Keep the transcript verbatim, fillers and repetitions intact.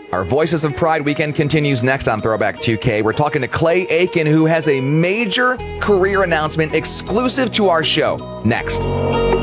Our Voices of Pride weekend continues next on Throwback two K. We're talking to Clay Aiken, who has a major career announcement exclusive to our show. Next.